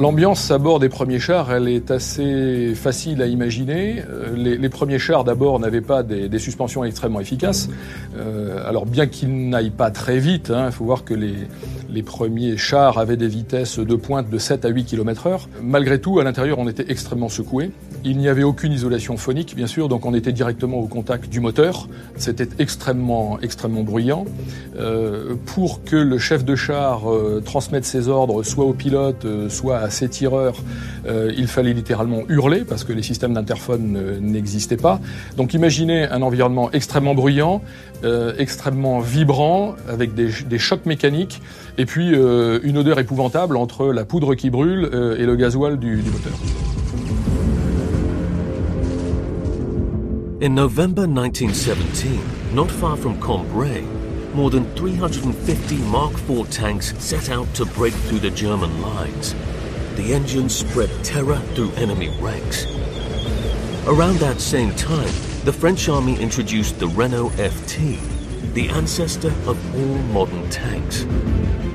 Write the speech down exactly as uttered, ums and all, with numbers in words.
L'ambiance à bord des premiers chars, elle est assez facile à imaginer. Les, les premiers chars, d'abord, n'avaient pas des, des suspensions extrêmement efficaces. Euh, alors, bien qu'ils n'aillent pas très vite, il hein, faut voir que les, les premiers chars avaient des vitesses de pointe de sept à huit kilomètres heure. Malgré tout, à l'intérieur, on était extrêmement secoué. Il n'y avait aucune isolation phonique, bien sûr, donc on était directement au contact du moteur. C'était extrêmement, extrêmement bruyant. Euh, pour que le chef de char euh, transmette ses ordres, soit au pilote, euh, soit à ses tireurs, euh, il fallait littéralement hurler parce que les systèmes d'interphone euh, n'existaient pas. Donc imaginez un environnement extrêmement bruyant, euh, extrêmement vibrant, avec des, des chocs mécaniques, et puis euh, une odeur épouvantable entre la poudre qui brûle euh, et le gasoil du, du moteur. In November nineteen seventeen, not far from Cambrai, more than three hundred fifty Mark four tanks set out to break through the German lines. The engines spread terror through enemy ranks. Around that same time, the French army introduced the Renault F T, the ancestor of all modern tanks.